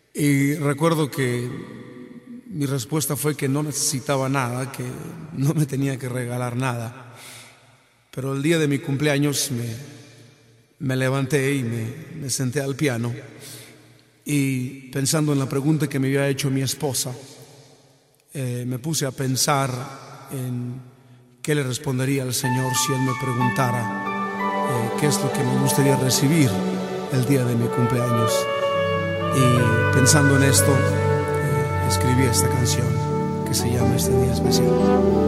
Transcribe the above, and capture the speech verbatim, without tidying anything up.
Y recuerdo que mi respuesta fue que no necesitaba nada, que no me tenía que regalar nada. Pero el día de mi cumpleaños me, me levanté y me, me senté al piano y, pensando en la pregunta que me había hecho mi esposa, eh, me puse a pensar en qué le respondería al Señor si Él me preguntara eh, qué es lo que me gustaría recibir el día de mi cumpleaños. Y pensando en esto, eh, escribí esta canción que se llama Este Día Especial.